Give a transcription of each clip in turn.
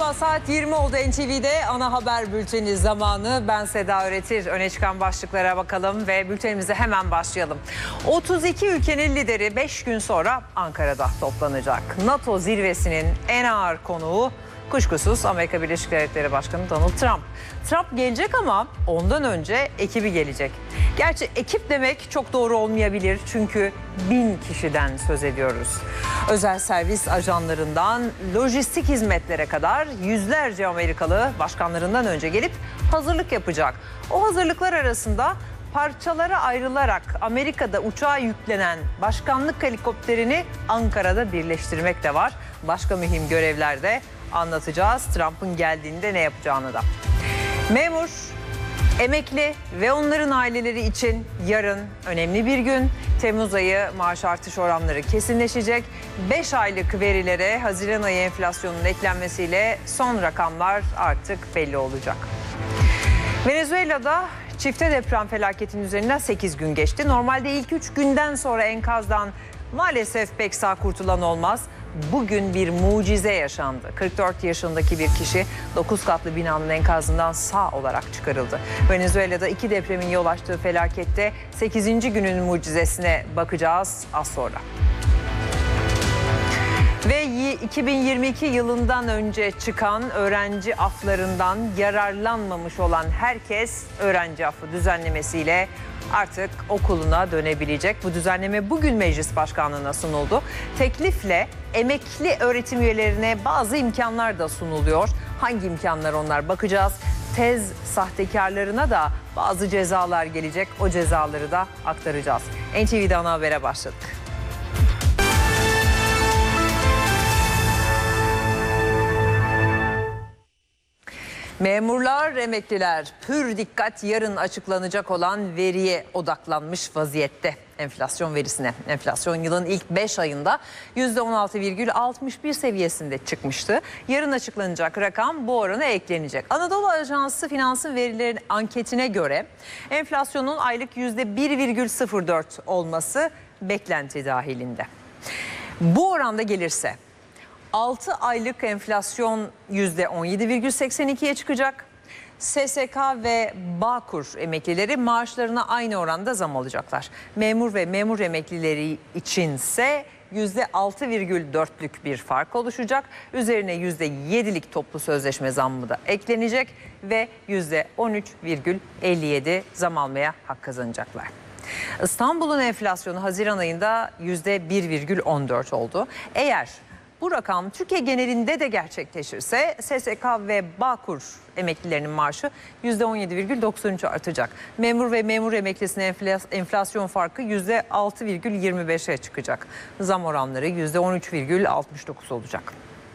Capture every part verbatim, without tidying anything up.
Merhaba, saat yirmi oldu. N T V'de ana haber bülteni zamanı. Ben Seda Öğretir. Öne çıkan başlıklara bakalım ve bültenimize hemen başlayalım. otuz iki ülkenin lideri beş gün sonra Ankara'da toplanacak. NATO zirvesinin en ağır konuğu kuşkusuz Amerika Birleşik Devletleri Başkanı Donald Trump. Trump gelecek ama ondan önce ekibi gelecek. Gerçi ekip demek çok doğru olmayabilir çünkü bin kişiden söz ediyoruz. Özel servis ajanlarından lojistik hizmetlere kadar yüzlerce Amerikalı başkanlarından önce gelip hazırlık yapacak. O hazırlıklar arasında parçalara ayrılarak Amerika'da uçağa yüklenen başkanlık helikopterini Ankara'da birleştirmek de var. Başka mühim görevler de anlatacağız. Trump'ın geldiğinde ne yapacağını da. Memur, emekli ve onların aileleri için yarın önemli bir gün. Temmuz ayı maaş artış oranları kesinleşecek. beş aylık verilere Haziran ayı enflasyonunun eklenmesiyle son rakamlar artık belli olacak. Venezuela'da çifte deprem felaketinin üzerinden sekiz gün geçti. Normalde ilk üç günden sonra enkazdan maalesef pek sağ kurtulan olmaz. Bugün bir mucize yaşandı. kırk dört yaşındaki bir kişi dokuz katlı binanın enkazından sağ olarak çıkarıldı. Venezuela'da iki depremin yol açtığı felakette sekizinci günün mucizesine bakacağız az sonra. Ve iki bin yirmi iki yılından önce çıkan öğrenci aflarından yararlanmamış olan herkes öğrenci affı düzenlemesiyle artık okuluna dönebilecek. Bu düzenleme bugün Meclis Başkanlığı'na sunuldu. Teklifle emekli öğretim üyelerine bazı imkanlar da sunuluyor. Hangi imkanlar onlar bakacağız. Tez sahtekarlarına da bazı cezalar gelecek. O cezaları da aktaracağız. N T V'de ana habere başladık. Memurlar, emekliler pür dikkat yarın açıklanacak olan veriye odaklanmış vaziyette. Enflasyon verisine. Enflasyon yılın ilk beş ayında yüzde on altı virgül altmış bir seviyesinde çıkmıştı. Yarın açıklanacak rakam bu orana eklenecek. Anadolu Ajansı Finans'ın verilerin anketine göre enflasyonun aylık yüzde bir virgül sıfır dört olması beklenti dahilinde. Bu oranda gelirse altı aylık enflasyon yüzde on yedi virgül seksen ikiye çıkacak. S S K ve Bağkur emeklileri maaşlarına aynı oranda zam alacaklar. Memur ve memur emeklileri içinse yüzde altı virgül dörtlük bir fark oluşacak. Üzerine yüzde yedilik toplu sözleşme zammı da eklenecek ve yüzde on üç virgül elli yedi zam almaya hak kazanacaklar. İstanbul'un enflasyonu Haziran ayında yüzde bir virgül on dört oldu. Eğer bu rakam Türkiye genelinde de gerçekleşirse S S K ve Bağkur emeklilerinin maaşı yüzde on yedi virgül doksan üç artacak. Memur ve memur emeklisinin enflasyon farkı yüzde altı virgül yirmi beşe çıkacak. Zam oranları yüzde on üç virgül altmış dokuz olacak.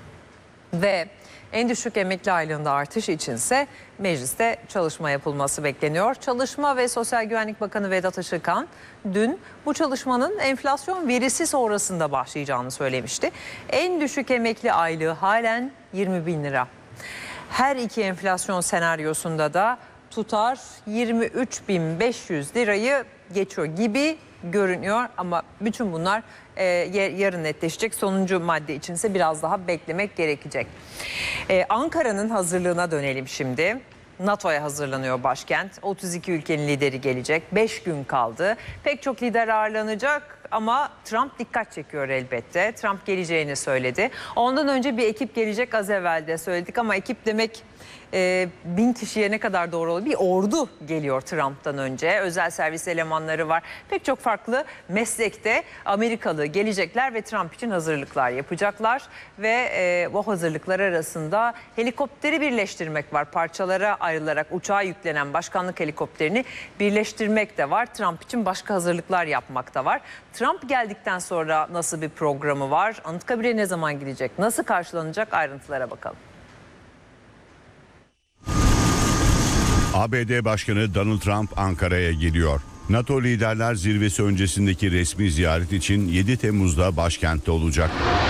Ve en düşük emekli aylığında artış içinse mecliste çalışma yapılması bekleniyor. Çalışma ve Sosyal Güvenlik Bakanı Vedat Işıkhan dün bu çalışmanın enflasyon verisi sonrasında başlayacağını söylemişti. En düşük emekli aylığı halen yirmi bin lira. Her iki enflasyon senaryosunda da tutar yirmi üç bin beş yüz lirayı geçiyor gibi görünüyor ama bütün bunlar e, yarın netleşecek. Sonuncu madde içinse biraz daha beklemek gerekecek. E, Ankara'nın hazırlığına dönelim şimdi. NATO'ya hazırlanıyor başkent. otuz iki ülkenin lideri gelecek. beş gün kaldı. Pek çok lider ağırlanacak ama Trump dikkat çekiyor elbette. Trump geleceğini söyledi. Ondan önce bir ekip gelecek, az evvel de söyledik ama ekip demek e, bin kişiye ne kadar doğru olur? Bir ordu geliyor Trump'tan önce. Özel servis elemanları var. Pek çok farklı meslekte Amerikalı gelecekler ve Trump için hazırlıklar yapacaklar. Ve e, o hazırlıklar arasında helikopteri birleştirmek var. Parçalara ayrılarak uçağa yüklenen başkanlık helikopterini birleştirmek de var. Trump için başka hazırlıklar yapmak da var. Trump geldikten sonra nasıl bir programı var? Anıtkabir'e ne zaman gidecek? Nasıl karşılanacak? Ayrıntılara bakalım. A B D Başkanı Donald Trump Ankara'ya geliyor. NATO Liderler Zirvesi öncesindeki resmi ziyaret için yedi Temmuz'da başkentte olacak.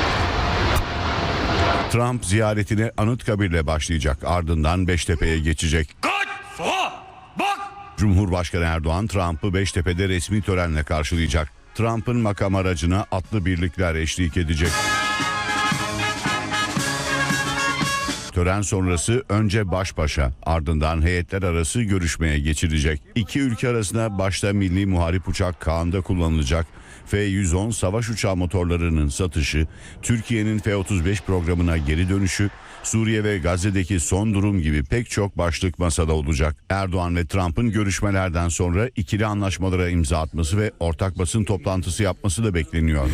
Trump ziyaretine Anıtkabir'le başlayacak, ardından Beştepe'ye geçecek. Kaç! Sola! Bak! Cumhurbaşkanı Erdoğan Trump'ı Beştepe'de resmi törenle karşılayacak. Trump'ın makam aracına atlı birlikler eşlik edecek. Tören sonrası önce baş başa, ardından heyetler arası görüşmeye geçilecek. İki ülke arasında başta milli muharip uçak Kaan'da kullanılacak F yüz on savaş uçağı motorlarının satışı, Türkiye'nin F otuz beş programına geri dönüşü, Suriye ve Gazze'deki son durum gibi pek çok başlık masada olacak. Erdoğan ve Trump'ın görüşmelerden sonra ikili anlaşmalara imza atması ve ortak basın toplantısı yapması da bekleniyor.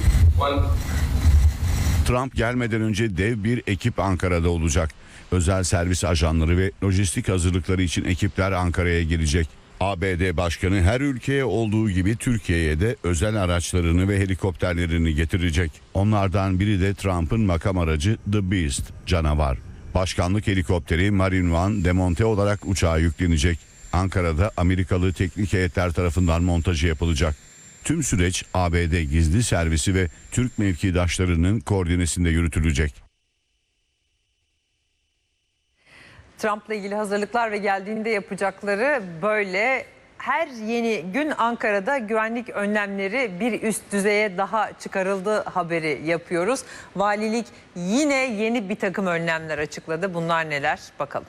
Trump gelmeden önce dev bir ekip Ankara'da olacak. Özel servis ajanları ve lojistik hazırlıkları için ekipler Ankara'ya gelecek. A B D Başkanı her ülkeye olduğu gibi Türkiye'ye de özel araçlarını ve helikopterlerini getirecek. Onlardan biri de Trump'ın makam aracı The Beast, canavar. Başkanlık helikopteri Marine One demonte olarak uçağa yüklenecek. Ankara'da Amerikalı teknik heyetler tarafından montajı yapılacak. Tüm süreç A B D gizli servisi ve Türk mevkidaşlarının koordinesinde yürütülecek. Trump'la ilgili hazırlıklar ve geldiğinde yapacakları böyle. Her yeni gün Ankara'da güvenlik önlemleri bir üst düzeye daha çıkarıldı haberi yapıyoruz. Valilik yine yeni bir takım önlemler açıkladı. Bunlar neler? Bakalım.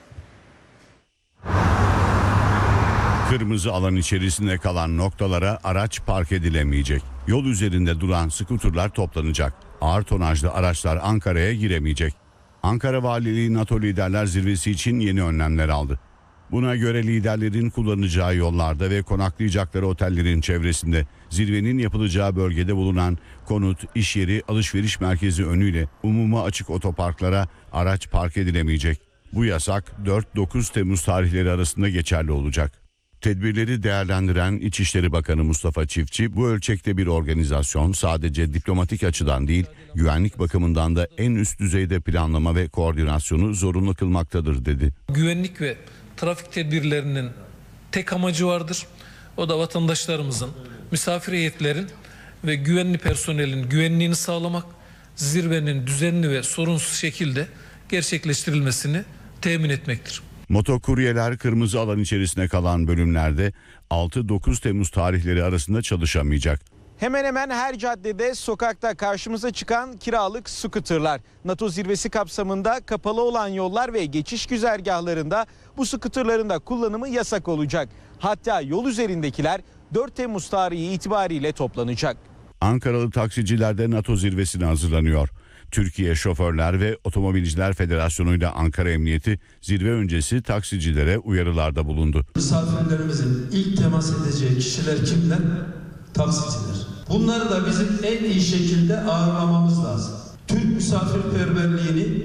Kırmızı alan içerisinde kalan noktalara araç park edilemeyecek. Yol üzerinde duran skuterlar toplanacak. Ağır tonajlı araçlar Ankara'ya giremeyecek. Ankara Valiliği NATO Liderler Zirvesi için yeni önlemler aldı. Buna göre liderlerin kullanacağı yollarda ve konaklayacakları otellerin çevresinde zirvenin yapılacağı bölgede bulunan konut, iş yeri, alışveriş merkezi önüyle umuma açık otoparklara araç park edilemeyecek. Bu yasak dört dokuz Temmuz tarihleri arasında geçerli olacak. Tedbirleri değerlendiren İçişleri Bakanı Mustafa Çiftçi, bu ölçekte bir organizasyon sadece diplomatik açıdan değil, güvenlik bakımından da en üst düzeyde planlama ve koordinasyonu zorunlu kılmaktadır dedi. Güvenlik ve trafik tedbirlerinin tek amacı vardır. O da vatandaşlarımızın, misafir heyetlerin ve güvenli personelin güvenliğini sağlamak, zirvenin düzenli ve sorunsuz şekilde gerçekleştirilmesini temin etmektir. Motokuryeler kırmızı alan içerisinde kalan bölümlerde altı dokuz Temmuz tarihleri arasında çalışamayacak. Hemen hemen her caddede, sokakta karşımıza çıkan kiralık skuterlar. NATO zirvesi kapsamında kapalı olan yollar ve geçiş güzergahlarında bu skuterların da kullanımı yasak olacak. Hatta yol üzerindekiler dört Temmuz tarihi itibariyle toplanacak. Ankaralı taksiciler de NATO zirvesine hazırlanıyor. Türkiye Şoförler ve Otomobilciler Federasyonu ile Ankara Emniyeti zirve öncesi taksicilere uyarılarda bulundu. Misafirlerimizin ilk temas edeceği kişiler kimler? Taksiciler. Bunları da bizim en iyi şekilde ağırlamamız lazım. Türk misafirperverliğini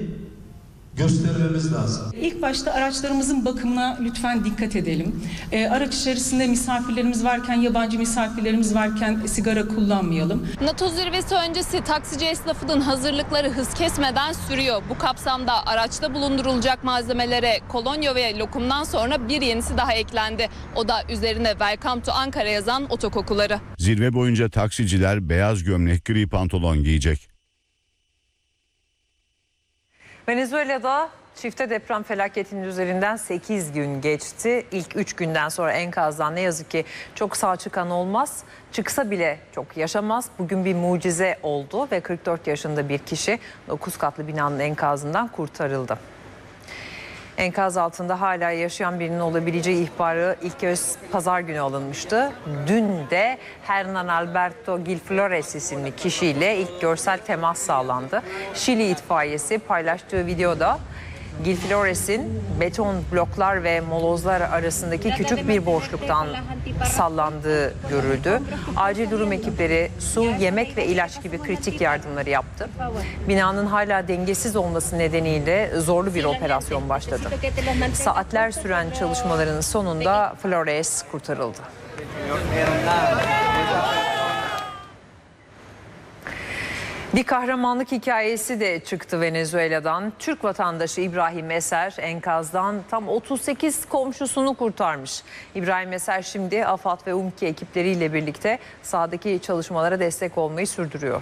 göstermemiz lazım. İlk başta araçlarımızın bakımına lütfen dikkat edelim. E, araç içerisinde misafirlerimiz varken, yabancı misafirlerimiz varken sigara kullanmayalım. NATO zirvesi öncesi taksici esnafının hazırlıkları hız kesmeden sürüyor. Bu kapsamda araçta bulundurulacak malzemelere kolonya ve lokumdan sonra bir yenisi daha eklendi. O da üzerine Welcome to Ankara yazan otokokuları. Zirve boyunca taksiciler beyaz gömlek, gri pantolon giyecek. Venezuela'da çifte deprem felaketinin üzerinden sekiz gün geçti. İlk üç günden sonra enkazdan ne yazık ki çok sağ çıkan olmaz. Çıksa bile çok yaşamaz. Bugün bir mucize oldu ve kırk dört yaşında bir kişi dokuz katlı binanın enkazından kurtarıldı. Enkaz altında hala yaşayan birinin olabileceği ihbarı ilk kez pazar günü alınmıştı. Dün de Hernan Alberto Gil Flores isimli kişiyle ilk görsel temas sağlandı. Şili itfaiyesi paylaştığı videoda Gil Flores'in beton bloklar ve molozlar arasındaki küçük bir boşluktan sallandığı görüldü. Acil durum ekipleri su, yemek ve ilaç gibi kritik yardımları yaptı. Binanın hala dengesiz olması nedeniyle zorlu bir operasyon başladı. Saatler süren çalışmaların sonunda Flores kurtarıldı. Bir kahramanlık hikayesi de çıktı Venezuela'dan. Türk vatandaşı İbrahim Eser enkazdan tam otuz sekiz komşusunu kurtarmış. İbrahim Eser şimdi AFAD ve UMKİ ekipleriyle birlikte sahadaki çalışmalara destek olmayı sürdürüyor.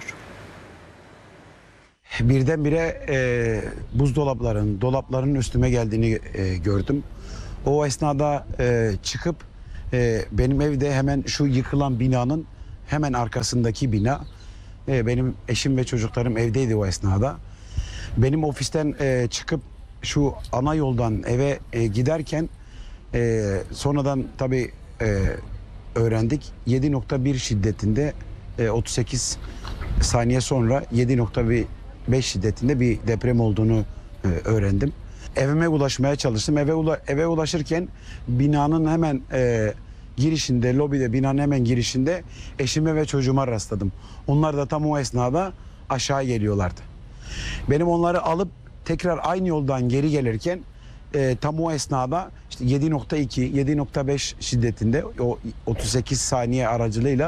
Birdenbire e, buzdolapların, dolapların üstüme geldiğini e, gördüm. O esnada e, çıkıp e, benim evde hemen şu yıkılan binanın hemen arkasındaki bina. Benim eşim ve çocuklarım evdeydi o esnada. Benim ofisten e, çıkıp şu ana yoldan eve e, giderken e, sonradan tabii e, öğrendik yedi nokta bir şiddetinde e, otuz sekiz saniye sonra yedi nokta beş şiddetinde bir deprem olduğunu e, öğrendim. Evime ulaşmaya çalıştım. Eve ula, eve ulaşırken binanın hemen e, girişinde, lobide, binanın hemen girişinde eşime ve çocuğuma rastladım. Onlar da tam o esnada aşağı geliyorlardı. Benim onları alıp tekrar aynı yoldan geri gelirken e, tam o esnada işte yedi nokta iki, yedi nokta beş şiddetinde o otuz sekiz saniye aracılığıyla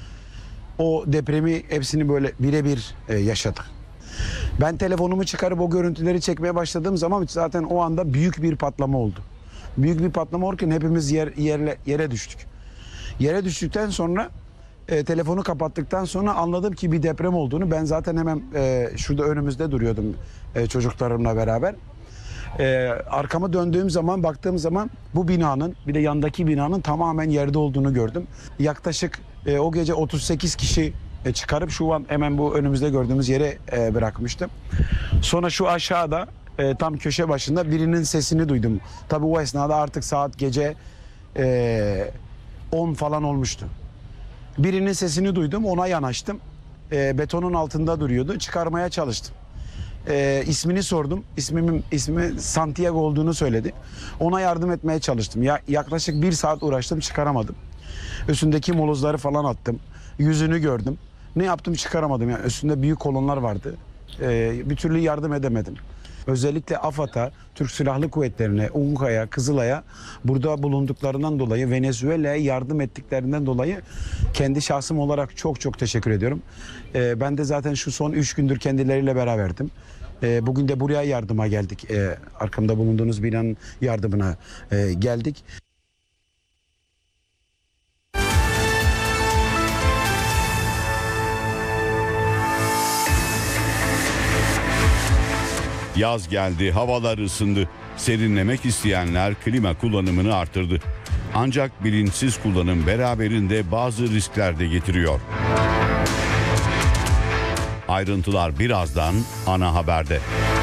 o depremi hepsini böyle birebir e, yaşadık. Ben telefonumu çıkarıp o görüntüleri çekmeye başladığım zaman zaten o anda büyük bir patlama oldu. Büyük bir patlama olurken hepimiz yer, yerle, yere düştük. Yere düştükten sonra e, telefonu kapattıktan sonra anladım ki bir deprem olduğunu. Ben zaten hemen e, şurada önümüzde duruyordum e, çocuklarımla beraber. E, arkama döndüğüm zaman baktığım zaman bu binanın bir de yandaki binanın tamamen yerde olduğunu gördüm. Yaklaşık e, o gece otuz sekiz kişi e, çıkarıp şu an hemen bu önümüzde gördüğümüz yere e, bırakmıştım. Sonra şu aşağıda e, tam köşe başında birinin sesini duydum. Tabii o esnada artık saat gece e, on falan olmuştu. Birinin sesini duydum, ona yanaştım. E, betonun altında duruyordu. Çıkarmaya çalıştım. E, ismini sordum. İsmimin ismi Santiago olduğunu söyledi. Ona yardım etmeye çalıştım. Ya, yaklaşık bir saat uğraştım, çıkaramadım. Üstündeki molozları falan attım. Yüzünü gördüm. Ne yaptım çıkaramadım. Yani üstünde büyük kolonlar vardı. E, bir türlü yardım edemedim. Özellikle AFAD'a, Türk Silahlı Kuvvetleri'ne, UNKA'ya, Kızılay'a burada bulunduklarından dolayı, Venezuela'ya yardım ettiklerinden dolayı kendi şahsım olarak çok çok teşekkür ediyorum. Ee, ben de zaten şu son üç gündür kendileriyle beraberdim. Ee, bugün de buraya yardıma geldik. Ee, arkamda bulunduğunuz binanın yardımına e, geldik. Yaz geldi, havalar ısındı. Serinlemek isteyenler klima kullanımını artırdı. Ancak bilinçsiz kullanım beraberinde bazı riskler de getiriyor. Ayrıntılar birazdan ana haberde.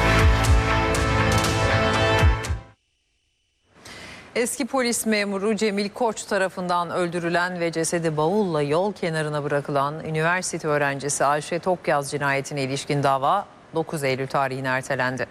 Eski polis memuru Cemil Koç tarafından öldürülen ve cesedi bavulla yol kenarına bırakılan üniversite öğrencisi Ayşe Tokyaz cinayetine ilişkin dava dokuz Eylül tarihine ertelendi.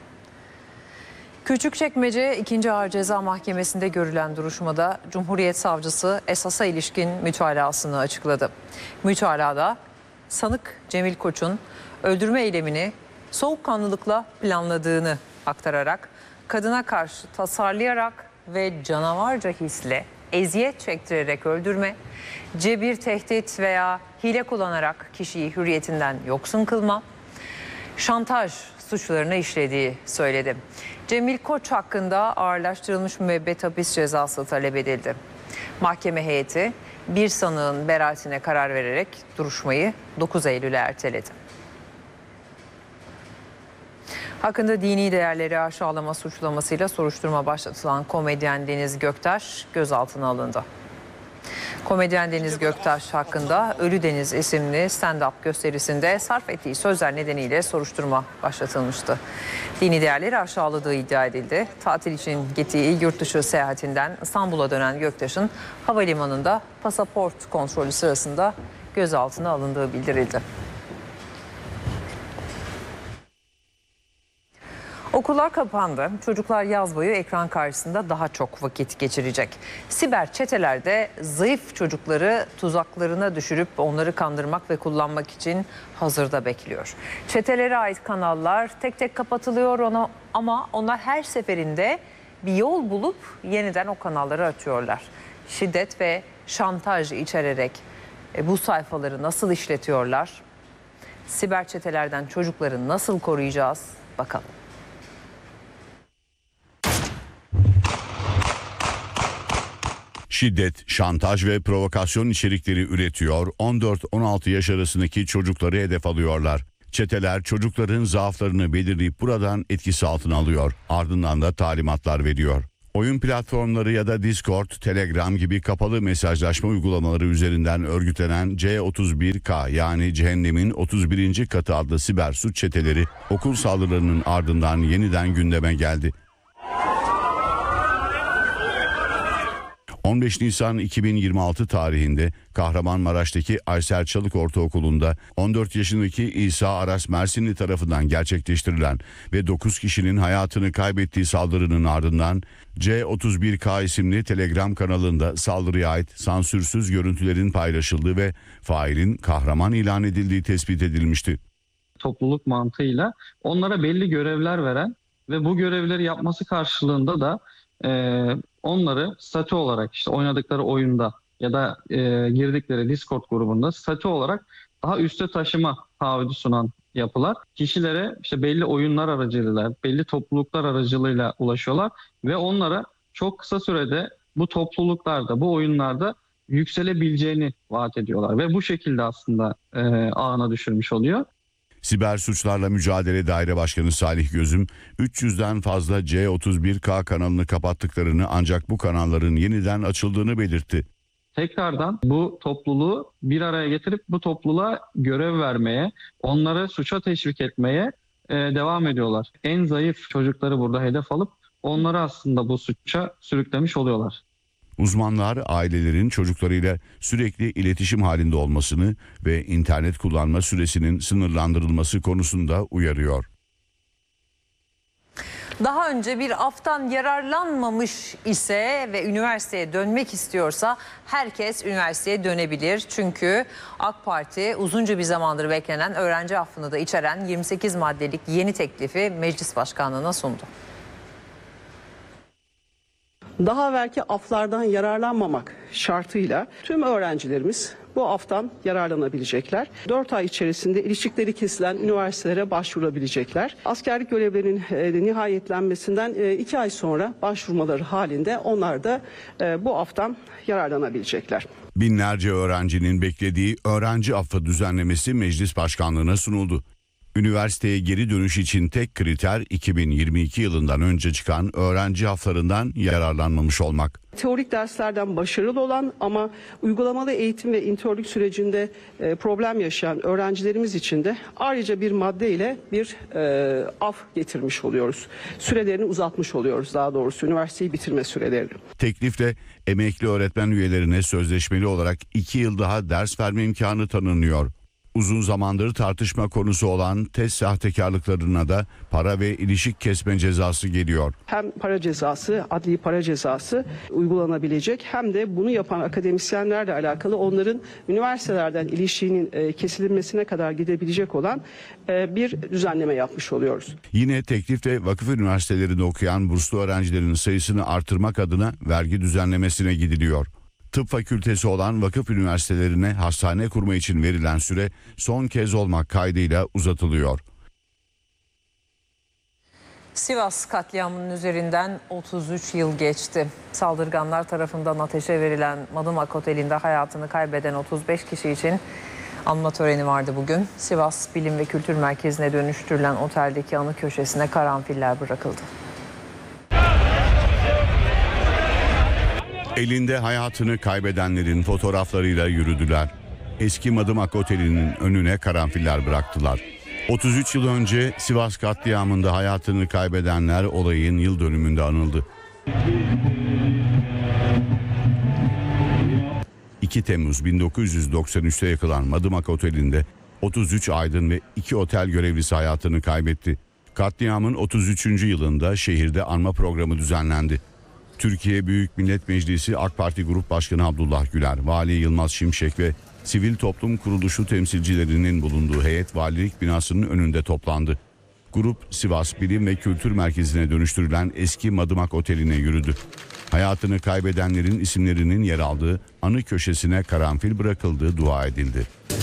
Küçükçekmece ikinci Ağır Ceza Mahkemesi'nde görülen duruşmada Cumhuriyet Savcısı esasa ilişkin mütalasını açıkladı. Mütalada sanık Cemil Koç'un öldürme eylemini soğukkanlılıkla planladığını aktararak kadına karşı tasarlayarak ve canavarca hisle eziyet çektirerek öldürme, cebir, tehdit veya hile kullanarak kişiyi hürriyetinden yoksun kılma, şantaj suçlarını işlediği söyledi. Cemil Koç hakkında ağırlaştırılmış müebbet hapis cezası talep edildi. Mahkeme heyeti bir sanığın beraatine karar vererek duruşmayı dokuz Eylül'e erteledi. Hakkında dini değerleri aşağılama suçlamasıyla soruşturma başlatılan komedyen Deniz Göktaş gözaltına alındı. Komedyen Deniz Göktaş hakkında Ölü Deniz isimli stand-up gösterisinde sarf ettiği sözler nedeniyle soruşturma başlatılmıştı. Dini değerleri aşağıladığı iddia edildi. Tatil için gittiği yurt dışı seyahatinden İstanbul'a dönen Göktaş'ın havalimanında pasaport kontrolü sırasında gözaltına alındığı bildirildi. Okullar kapandı. Çocuklar yaz boyu ekran karşısında daha çok vakit geçirecek. Siber çeteler de zayıf çocukları tuzaklarına düşürüp onları kandırmak ve kullanmak için hazırda bekliyor. Çetelere ait kanallar tek tek kapatılıyor ona, ama onlar her seferinde bir yol bulup yeniden o kanalları açıyorlar. Şiddet ve şantaj içererek e, bu sayfaları nasıl işletiyorlar? Siber çetelerden çocukları nasıl koruyacağız? Bakalım. Şiddet, şantaj ve provokasyon içerikleri üretiyor, on dört on altı yaş arasındaki çocukları hedef alıyorlar. Çeteler çocukların zaaflarını belirleyip buradan etkisi altına alıyor. Ardından da talimatlar veriyor. Oyun platformları ya da Discord, Telegram gibi kapalı mesajlaşma uygulamaları üzerinden örgütlenen C otuz bir K yani Cehennemin otuz birinci katı adlı siber suç çeteleri okul saldırılarının ardından yeniden gündeme geldi. on beş Nisan iki bin yirmi altı tarihinde Kahramanmaraş'taki Aysel Çalık Ortaokulu'nda on dört yaşındaki İsa Aras Mersinli tarafından gerçekleştirilen ve dokuz kişinin hayatını kaybettiği saldırının ardından C otuz bir K isimli Telegram kanalında saldırıya ait sansürsüz görüntülerin paylaşıldığı ve failin kahraman ilan edildiği tespit edilmişti. Topluluk mantığıyla onlara belli görevler veren ve bu görevleri yapması karşılığında da e, onları statü olarak işte oynadıkları oyunda ya da e, girdikleri Discord grubunda statü olarak daha üste taşıma taahhüdü sunan yapılar kişilere işte belli oyunlar aracılığıyla, belli topluluklar aracılığıyla ulaşıyorlar ve onlara çok kısa sürede bu topluluklarda, bu oyunlarda yükselebileceğini vaat ediyorlar ve bu şekilde aslında e, ağına düşürmüş oluyor. Siber Suçlarla Mücadele Daire Başkanı Salih Gözüm, üç yüzden fazla C otuz bir K kanalını kapattıklarını ancak bu kanalların yeniden açıldığını belirtti. Tekrardan bu topluluğu bir araya getirip bu topluluğa görev vermeye, onları suça teşvik etmeye e, devam ediyorlar. En zayıf çocukları burada hedef alıp onları aslında bu suça sürüklemiş oluyorlar. Uzmanlar ailelerin çocuklarıyla sürekli iletişim halinde olmasını ve internet kullanma süresinin sınırlandırılması konusunda uyarıyor. Daha önce bir aftan yararlanmamış ise ve üniversiteye dönmek istiyorsa herkes üniversiteye dönebilir. Çünkü AK Parti uzunca bir zamandır beklenen öğrenci affını da içeren yirmi sekiz maddelik yeni teklifi Meclis Başkanlığı'na sundu. Daha evvelki aflardan yararlanmamak şartıyla tüm öğrencilerimiz bu aftan yararlanabilecekler. dört ay içerisinde ilişkileri kesilen üniversitelere başvurabilecekler. Askerlik görevlerinin e, nihayetlenmesinden e, iki ay sonra başvurmaları halinde onlar da e, bu aftan yararlanabilecekler. Binlerce öğrencinin beklediği öğrenci affı düzenlemesi Meclis Başkanlığı'na sunuldu. Üniversiteye geri dönüş için tek kriter iki bin yirmi iki yılından önce çıkan öğrenci haflarından yararlanmamış olmak. Teorik derslerden başarılı olan ama uygulamalı eğitim ve internlük sürecinde e, problem yaşayan öğrencilerimiz için de ayrıca bir madde ile bir e, af getirmiş oluyoruz. Sürelerini uzatmış oluyoruz, daha doğrusu üniversiteyi bitirme sürelerini. Teklifle emekli öğretmen üyelerine sözleşmeli olarak iki yıl daha ders verme imkanı tanınıyor. Uzun zamandır tartışma konusu olan test sahtekarlıklarına da para ve ilişik kesme cezası geliyor. Hem para cezası, adli para cezası uygulanabilecek hem de bunu yapan akademisyenlerle alakalı onların üniversitelerden ilişiğinin e, kesilmesine kadar gidebilecek olan e, bir düzenleme yapmış oluyoruz. Yine teklifte vakıf üniversitelerinde okuyan burslu öğrencilerin sayısını artırmak adına vergi düzenlemesine gidiliyor. Tıp fakültesi olan vakıf üniversitelerine hastane kurma için verilen süre son kez olmak kaydıyla uzatılıyor. Sivas katliamının üzerinden otuz üç yıl geçti. Saldırganlar tarafından ateşe verilen Madımak Oteli'nde hayatını kaybeden otuz beş kişi için anma töreni vardı bugün. Sivas Bilim ve Kültür Merkezi'ne dönüştürülen oteldeki anı köşesine karanfiller bırakıldı. Elinde hayatını kaybedenlerin fotoğraflarıyla yürüdüler. Eski Madımak Oteli'nin önüne karanfiller bıraktılar. otuz üç yıl önce Sivas katliamında hayatını kaybedenler olayın yıl dönümünde anıldı. iki Temmuz bin dokuz yüz doksan üçte yakılan Madımak Oteli'nde otuz üç aydın ve iki otel görevlisi hayatını kaybetti. Katliamın otuz üçüncü yılında şehirde anma programı düzenlendi. Türkiye Büyük Millet Meclisi AK Parti Grup Başkanı Abdullah Güler, Vali Yılmaz Şimşek ve sivil toplum kuruluşu temsilcilerinin bulunduğu heyet valilik binasının önünde toplandı. Grup Sivas Bilim ve Kültür Merkezi'ne dönüştürülen eski Madımak Oteli'ne yürüdü. Hayatını kaybedenlerin isimlerinin yer aldığı anı köşesine karanfil bırakıldığı dua edildi.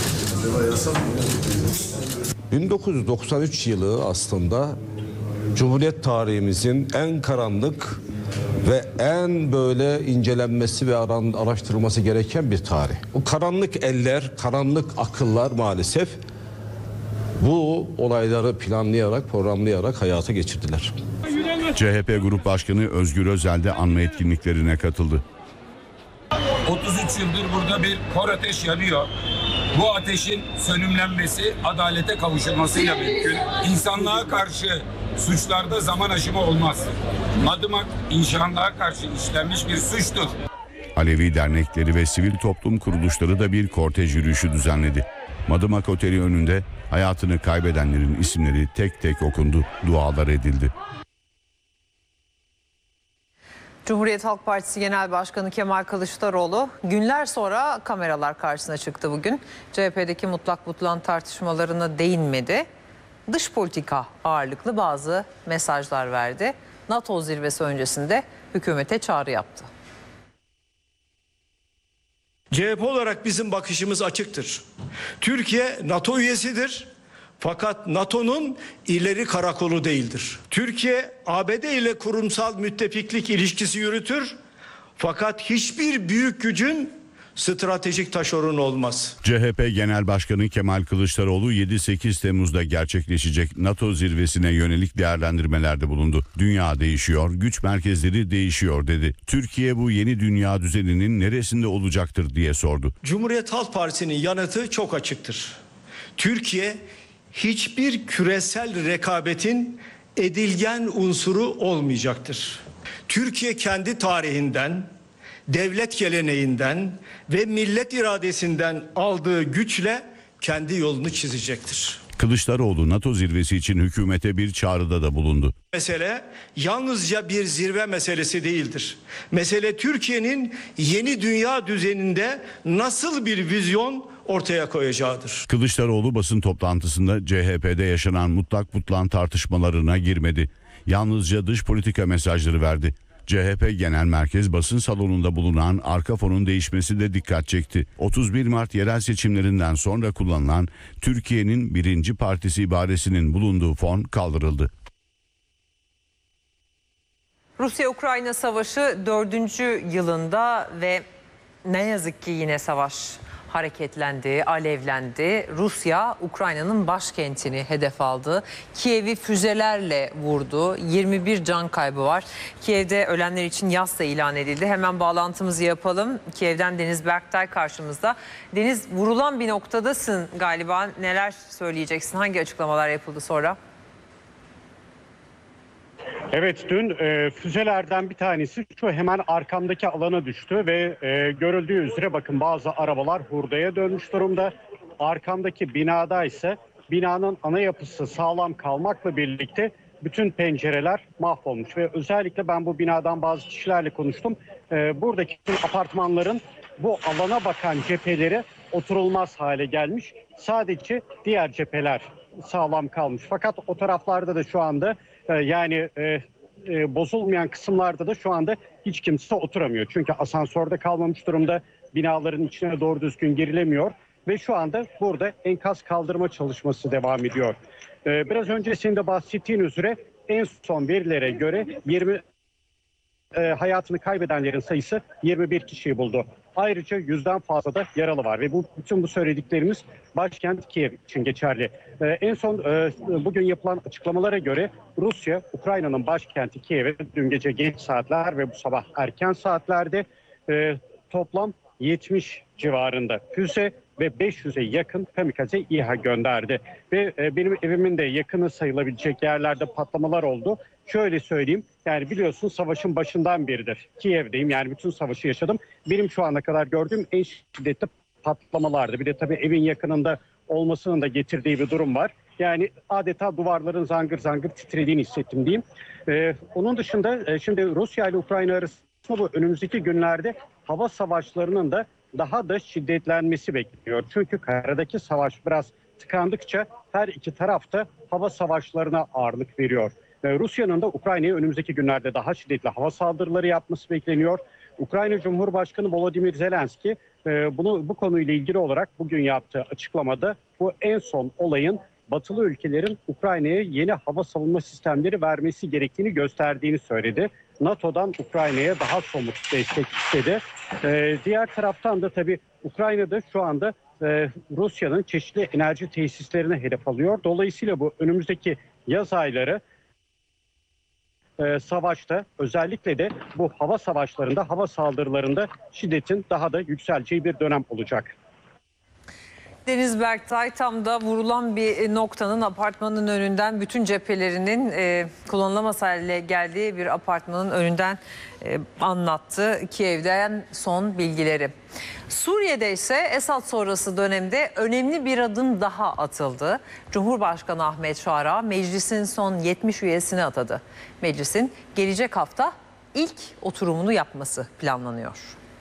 bin dokuz yüz doksan üç yılı aslında Cumhuriyet tarihimizin en karanlık ve en böyle incelenmesi ve araştırılması gereken bir tarih. O karanlık eller, karanlık akıllar maalesef bu olayları planlayarak, programlayarak hayata geçirdiler. C H P Grup Başkanı Özgür Özel de anma etkinliklerine katıldı. otuz üç yıldır burada bir kor ateş yanıyor. Bu ateşin sönümlenmesi adalete kavuşulmasıyla mümkün. İnsanlığa karşı suçlarda zaman aşımı olmaz. Madımak insanlığa karşı işlenmiş bir suçtur. Alevi dernekleri ve sivil toplum kuruluşları da bir kortej yürüyüşü düzenledi. Madımak Oteli önünde hayatını kaybedenlerin isimleri tek tek okundu, dualar edildi. Cumhuriyet Halk Partisi Genel Başkanı Kemal Kılıçdaroğlu günler sonra kameralar karşısına çıktı bugün. C H P'deki mutlak butlan tartışmalarına değinmedi. Dış politika ağırlıklı bazı mesajlar verdi. NATO zirvesi öncesinde hükümete çağrı yaptı. C H P olarak bizim bakışımız açıktır. Türkiye NATO üyesidir. Fakat NATO'nun ileri karakolu değildir. Türkiye A B D ile kurumsal müttefiklik ilişkisi yürütür. Fakat hiçbir büyük gücün stratejik taşeronu olmaz. C H P Genel Başkanı Kemal Kılıçdaroğlu yedi sekiz Temmuz'da gerçekleşecek NATO zirvesine yönelik değerlendirmelerde bulundu. Dünya değişiyor, güç merkezleri değişiyor dedi. Türkiye bu yeni dünya düzeninin neresinde olacaktır diye sordu. Cumhuriyet Halk Partisi'nin yanıtı çok açıktır. Türkiye hiçbir küresel rekabetin edilgen unsuru olmayacaktır. Türkiye kendi tarihinden, devlet geleneğinden ve millet iradesinden aldığı güçle kendi yolunu çizecektir. Kılıçdaroğlu NATO zirvesi için hükümete bir çağrıda da bulundu. Mesele yalnızca bir zirve meselesi değildir. Mesele Türkiye'nin yeni dünya düzeninde nasıl bir vizyon ortaya koyacağıdır. Kılıçdaroğlu basın toplantısında C H P'de yaşanan mutlak butlan tartışmalarına girmedi. Yalnızca dış politika mesajları verdi. C H P Genel Merkez basın salonunda bulunan arka fonun değişmesi de dikkat çekti. otuz bir Mart yerel seçimlerinden sonra kullanılan Türkiye'nin birinci partisi ibaresinin bulunduğu fon kaldırıldı. Rusya-Ukrayna savaşı dördüncü yılında ve ne yazık ki yine savaş hareketlendi, alevlendi. Rusya, Ukrayna'nın başkentini hedef aldı. Kiev'i füzelerle vurdu. yirmi bir can kaybı var. Kiev'de ölenler için yas da ilan edildi. Hemen bağlantımızı yapalım. Kiev'den Deniz Berktay karşımızda. Deniz, vurulan bir noktadasın galiba. Neler söyleyeceksin? Hangi açıklamalar yapıldı sonra? Evet, dün e, füzelerden bir tanesi şu hemen arkamdaki alana düştü ve e, görüldüğü üzere bakın bazı arabalar hurdaya dönmüş durumda. Arkamdaki binada ise binanın ana yapısı sağlam kalmakla birlikte bütün pencereler mahvolmuş ve özellikle ben bu binadan bazı kişilerle konuştum. E, buradaki apartmanların bu alana bakan cepheleri oturulmaz hale gelmiş. Sadece diğer cepheler sağlam kalmış. Fakat o taraflarda da şu anda e, yani e, e, bozulmayan kısımlarda da şu anda hiç kimse oturamıyor. Çünkü asansörde kalmamış durumda, binaların içine doğru düzgün girilemiyor ve şu anda burada enkaz kaldırma çalışması devam ediyor. E, biraz öncesinde bahsettiğin üzere en son verilere göre yirmi e, hayatını kaybedenlerin sayısı yirmi bir kişiyi buldu. Ayrıca yüzden fazla da yaralı var ve bu bütün bu söylediklerimiz başkent Kiev için geçerli. Ee, en son e, bugün yapılan açıklamalara göre Rusya, Ukrayna'nın başkenti Kiev'e dün gece geç saatler ve bu sabah erken saatlerde e, toplam yetmiş civarında füze ve beş yüze yakın kamikaze İHA gönderdi. Ve e, benim evimin de yakını sayılabilecek yerlerde patlamalar oldu. Şöyle söyleyeyim, yani biliyorsun savaşın başından beridir Kiev'deyim, yani bütün savaşı yaşadım. Benim şu ana kadar gördüğüm en şiddetli patlamalardı. Bir de tabii evin yakınında olmasının da getirdiği bir durum var. Yani adeta duvarların zangır zangır titrediğini hissettim diyeyim. Ee, onun dışında e, şimdi Rusya ile Ukrayna arasında bu önümüzdeki günlerde hava savaşlarının da daha da şiddetlenmesi bekleniyor. Çünkü karadaki savaş biraz tıkandıkça her iki taraf da hava savaşlarına ağırlık veriyor. Rusya'nın da Ukrayna'ya önümüzdeki günlerde daha şiddetli hava saldırıları yapması bekleniyor. Ukrayna Cumhurbaşkanı Volodymyr Zelenski bunu bu konuyla ilgili olarak bugün yaptığı açıklamada bu en son olayın batılı ülkelerin Ukrayna'ya yeni hava savunma sistemleri vermesi gerektiğini gösterdiğini söyledi. NATO'dan Ukrayna'ya daha somut destek istedi. Diğer taraftan da tabii Ukrayna'da şu anda Rusya'nın çeşitli enerji tesislerine hedef alıyor. Dolayısıyla bu önümüzdeki yaz ayları e, savaşta, özellikle de bu hava savaşlarında, hava saldırılarında şiddetin daha da yükseleceği bir dönem olacak. Deniz Berktay tam da vurulan bir noktanın, apartmanın önünden, bütün cephelerinin e, kullanılamaz hale geldiği bir apartmanın önünden e, anlattı Kiev'den son bilgileri. Suriye'de ise Esad sonrası dönemde önemli bir adım daha atıldı. Cumhurbaşkanı Ahmet Şara meclisin son yetmiş üyesini atadı. Meclisin gelecek hafta ilk oturumunu yapması planlanıyor.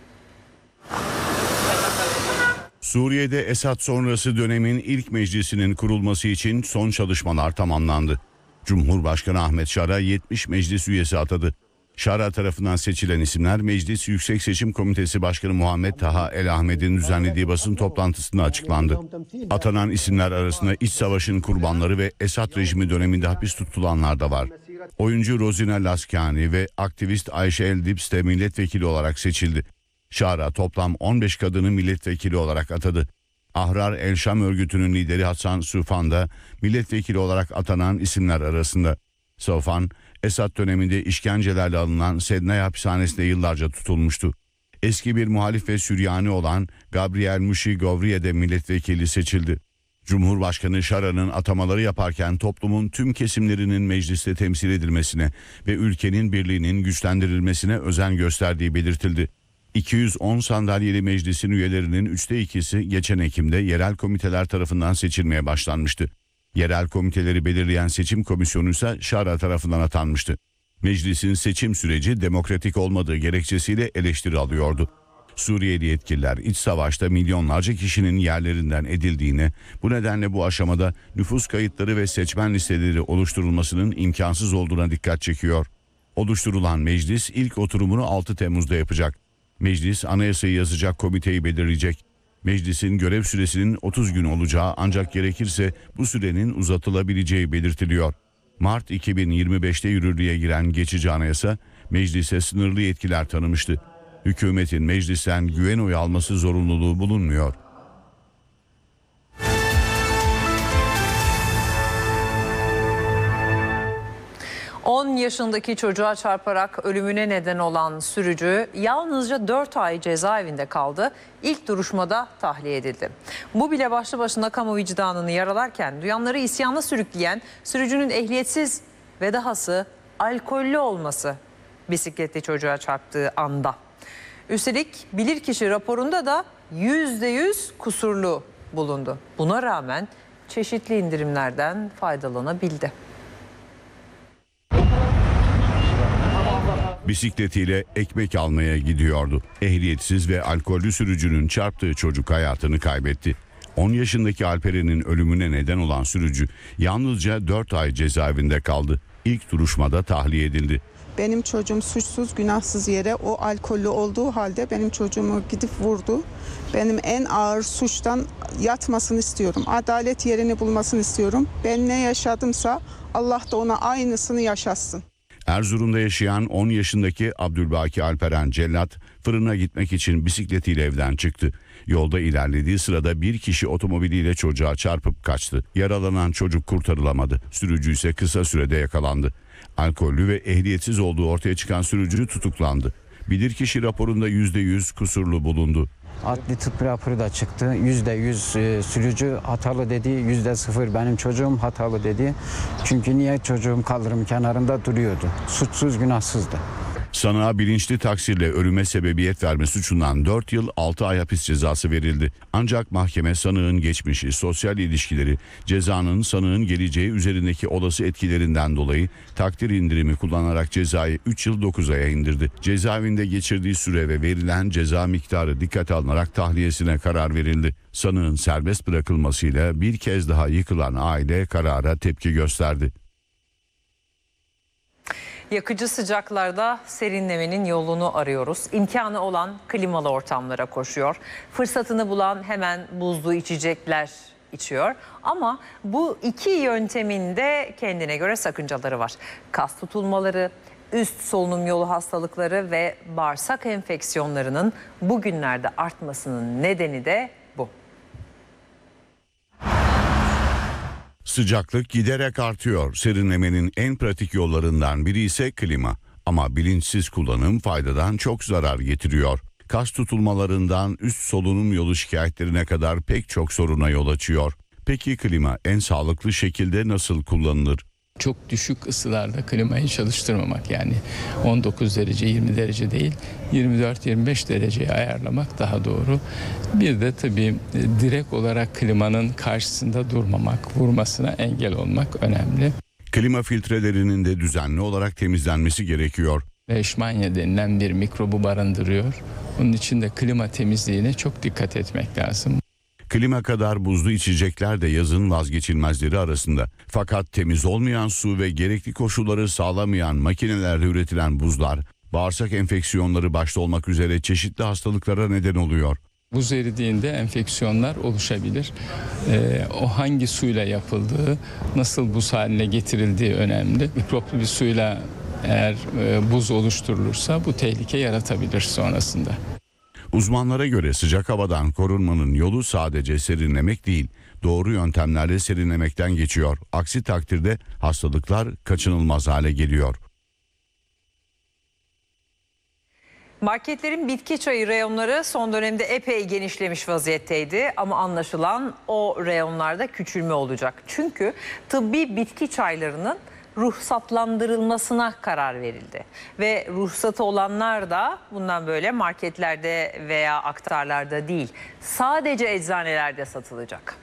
Suriye'de Esad sonrası dönemin ilk meclisinin kurulması için son çalışmalar tamamlandı. Cumhurbaşkanı Ahmet Şara yetmiş meclis üyesi atadı. Şara tarafından seçilen isimler Meclis Yüksek Seçim Komitesi Başkanı Muhammed Taha El Ahmed'in düzenlediği basın toplantısında açıklandı. Atanan isimler arasında iç savaşın kurbanları ve Esad rejimi döneminde hapis tutulanlar da var. Oyuncu Rozina Laskani ve aktivist Ayşe El Dips de milletvekili olarak seçildi. Şara toplam on beş kadını milletvekili olarak atadı. Ahrar El Şam örgütünün lideri Hasan Sufan da milletvekili olarak atanan isimler arasında. Sufan, Esad döneminde işkencelerle alınan Sednay hapishanesinde yıllarca tutulmuştu. Eski bir muhalif ve Süryani olan Gabriel Mushi Govriye de milletvekili seçildi. Cumhurbaşkanı Şara'nın atamaları yaparken toplumun tüm kesimlerinin mecliste temsil edilmesine ve ülkenin birliğinin güçlendirilmesine özen gösterdiği belirtildi. iki yüz on sandalyeli meclisin üyelerinin üçte ikisi geçen Ekim'de yerel komiteler tarafından seçilmeye başlanmıştı. Yerel komiteleri belirleyen seçim komisyonu ise Şara tarafından atanmıştı. Meclisin seçim süreci demokratik olmadığı gerekçesiyle eleştiri alıyordu. Suriyeli yetkililer iç savaşta milyonlarca kişinin yerlerinden edildiğine, bu nedenle bu aşamada nüfus kayıtları ve seçmen listeleri oluşturulmasının imkansız olduğuna dikkat çekiyor. Oluşturulan meclis ilk oturumunu altı Temmuz'da yapacak. Meclis anayasayı yazacak komiteyi belirleyecek. Meclisin görev süresinin otuz gün olacağı, ancak gerekirse bu sürenin uzatılabileceği belirtiliyor. Mart iki bin yirmi beşte yürürlüğe giren geçici anayasa meclise sınırlı yetkiler tanımıştı. Hükümetin meclisten güven oyu alması zorunluluğu bulunmuyor. on yaşındaki çocuğa çarparak ölümüne neden olan sürücü yalnızca dört ay cezaevinde kaldı. İlk duruşmada tahliye edildi. Bu bile başlı başına kamu vicdanını yaralarken duyanları isyana sürükleyen sürücünün ehliyetsiz ve dahası alkollü olması bisikletli çocuğa çarptığı anda. Üstelik bilirkişi raporunda da yüzde yüz kusurlu bulundu. Buna rağmen çeşitli indirimlerden faydalanabildi. Bisikletiyle ekmek almaya gidiyordu. Ehliyetsiz ve alkollü sürücünün çarptığı çocuk hayatını kaybetti. on yaşındaki Alperen'in ölümüne neden olan sürücü yalnızca dört ay cezaevinde kaldı. İlk duruşmada tahliye edildi. Benim çocuğum suçsuz, günahsız yere o alkollü olduğu halde benim çocuğumu gidip vurdu. Benim en ağır suçtan yatmasını istiyorum. Adalet yerini bulmasını istiyorum. Ben ne yaşadımsa Allah da ona aynısını yaşatsın. Erzurum'da yaşayan on yaşındaki Abdülbaki Alperen Cellat fırına gitmek için bisikletiyle evden çıktı. Yolda ilerlediği sırada bir kişi otomobiliyle çocuğa çarpıp kaçtı. Yaralanan çocuk kurtarılamadı. Sürücü ise kısa sürede yakalandı. Alkollü ve ehliyetsiz olduğu ortaya çıkan sürücü tutuklandı. Bilirkişi raporunda yüzde yüz kusurlu bulundu. Adli tıp raporu da çıktı. yüzde yüz e, sürücü hatalı dedi, yüzde sıfır benim çocuğum hatalı dedi. Çünkü niye çocuğum kaldırım kenarında duruyordu. Suçsuz, günahsızdı. Sanığa bilinçli taksirle ölüme sebebiyet verme suçundan dört yıl altı ay hapis cezası verildi. Ancak mahkeme sanığın geçmişi, sosyal ilişkileri, cezanın sanığın geleceği üzerindeki olası etkilerinden dolayı takdir indirimi kullanarak cezayı üç yıl dokuz aya indirdi. Cezaevinde geçirdiği süre ve verilen ceza miktarı dikkate alınarak tahliyesine karar verildi. Sanığın serbest bırakılmasıyla bir kez daha yıkılan aile karara tepki gösterdi. Yakıcı sıcaklarda serinlemenin yolunu arıyoruz. İmkanı olan klimalı ortamlara koşuyor. Fırsatını bulan hemen buzlu içecekler içiyor. Ama bu iki yöntemin de kendine göre sakıncaları var. Kas tutulmaları, üst solunum yolu hastalıkları ve bağırsak enfeksiyonlarının bugünlerde artmasının nedeni de bu. Sıcaklık giderek artıyor. Serinlemenin en pratik yollarından biri ise klima. Ama bilinçsiz kullanım faydadan çok zarar getiriyor. Kas tutulmalarından üst solunum yolu şikayetlerine kadar pek çok soruna yol açıyor. Peki klima en sağlıklı şekilde nasıl kullanılır? Çok düşük ısılarda klimayı çalıştırmamak, yani on dokuz derece yirmi derece değil yirmi dört yirmi beş dereceye ayarlamak daha doğru. Bir de tabii direkt olarak klimanın karşısında durmamak, vurmasına engel olmak önemli. Klima filtrelerinin de düzenli olarak temizlenmesi gerekiyor. Leishmania denilen bir mikrobu barındırıyor. Onun için de klima temizliğine çok dikkat etmek lazım. Klima kadar buzlu içecekler de yazın vazgeçilmezleri arasında. Fakat temiz olmayan su ve gerekli koşulları sağlamayan makinelerle üretilen buzlar, bağırsak enfeksiyonları başta olmak üzere çeşitli hastalıklara neden oluyor. Buz eridiğinde enfeksiyonlar oluşabilir. Ee, o hangi suyla yapıldığı, nasıl buz haline getirildiği önemli. Mikroplu bir suyla eğer e, buz oluşturulursa bu tehlike yaratabilir sonrasında. Uzmanlara göre sıcak havadan korunmanın yolu sadece serinlemek değil, doğru yöntemlerle serinlemekten geçiyor. Aksi takdirde hastalıklar kaçınılmaz hale geliyor. Marketlerin bitki çayı reyonları son dönemde epey genişlemiş vaziyetteydi ama anlaşılan o reyonlarda küçülme olacak. Çünkü tıbbi bitki çaylarının ruhsatlandırılmasına karar verildi. Ve ruhsatı olanlar da bundan böyle marketlerde veya aktarlarda değil, sadece eczanelerde satılacak.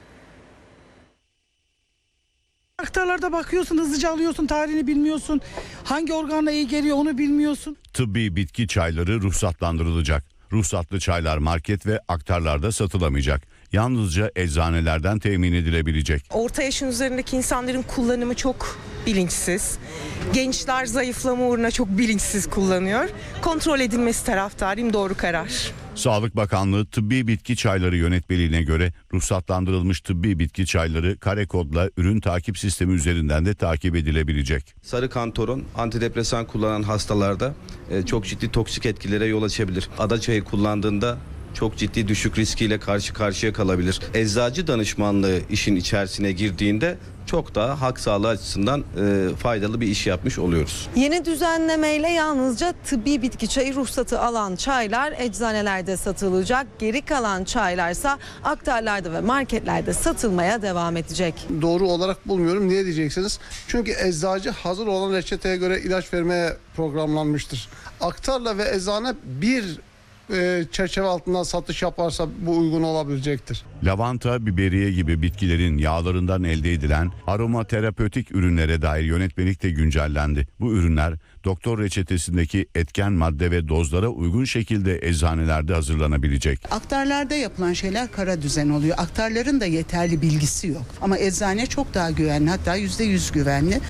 Aktarlarda bakıyorsun, hızlıca alıyorsun, tarihini bilmiyorsun. Hangi organla iyi geliyor onu bilmiyorsun. Tıbbi bitki çayları ruhsatlandırılacak. Ruhsatlı çaylar market ve aktarlarda satılamayacak. Yalnızca eczanelerden temin edilebilecek. Orta yaşın üzerindeki insanların kullanımı çok bilinçsiz. Gençler zayıflama uğruna çok bilinçsiz kullanıyor. Kontrol edilmesi taraftarıyım, doğru karar. Sağlık Bakanlığı Tıbbi Bitki Çayları Yönetmeliğine göre ruhsatlandırılmış tıbbi bitki çayları kare kodla ürün takip sistemi üzerinden de takip edilebilecek. Sarı kantaron antidepresan kullanan hastalarda çok ciddi toksik etkilere yol açabilir. Ada çayı kullandığında çok ciddi düşük riskiyle karşı karşıya kalabilir. Eczacı danışmanlığı işin içerisine girdiğinde çok daha halk sağlığı açısından e, faydalı bir iş yapmış oluyoruz. Yeni düzenlemeyle yalnızca tıbbi bitki çayı ruhsatı alan çaylar eczanelerde satılacak. Geri kalan çaylarsa aktarlarda ve marketlerde satılmaya devam edecek. Doğru olarak bulmuyorum. Niye diyeceksiniz? Çünkü eczacı hazır olan reçeteye göre ilaç vermeye programlanmıştır. Aktarla ve eczane bir çerçeve altında satış yaparsa bu uygun olabilecektir. Lavanta, biberiye gibi bitkilerin yağlarından elde edilen aromaterapötik ürünlere dair yönetmelik de güncellendi. Bu ürünler doktor reçetesindeki etken madde ve dozlara uygun şekilde eczanelerde hazırlanabilecek. Aktarlarda yapılan şeyler kara düzen oluyor. Aktarların da yeterli bilgisi yok. Ama eczane çok daha güvenli, hatta yüzde yüz güvenli.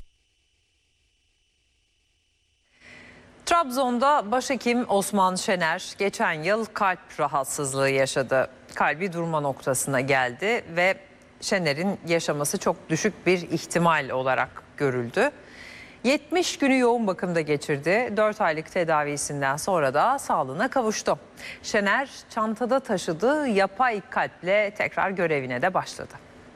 Trabzon'da başhekim Osman Şener geçen yıl kalp rahatsızlığı yaşadı. Kalbi durma noktasına geldi ve Şener'in yaşaması çok düşük bir ihtimal olarak görüldü. yetmiş günü yoğun bakımda geçirdi. dört aylık tedavisinden sonra da sağlığına kavuştu. Şener çantada taşıdığı yapay kalple tekrar görevine de başladı.